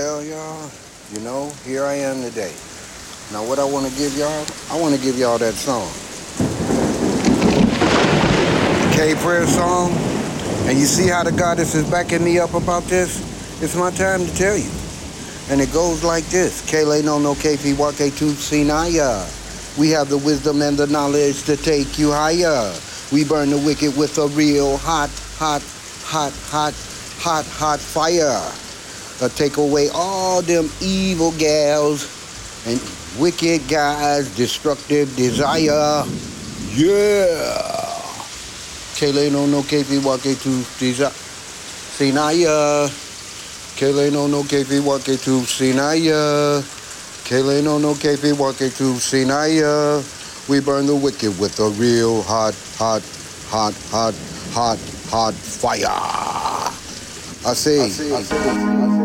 Well, y'all, here I am today. Now, what I want to give y'all, I want to give y'all that song, the K Prayer song. And you see how the goddess is backing me up about this? It's my time to tell you. And it goes like this: Kele no no kefi wake tu sinaya. We have the wisdom and the knowledge to take you higher. We burn the wicked with a real hot fire. Take away all them evil gals and wicked guys, destructive desire. Yeah. Kele no no kefi wake tu sinaya. Kele no no kefi wake tu sinaya. Kele no no kefi wake tu sinaya. We burn the wicked with a real hot fire. I say.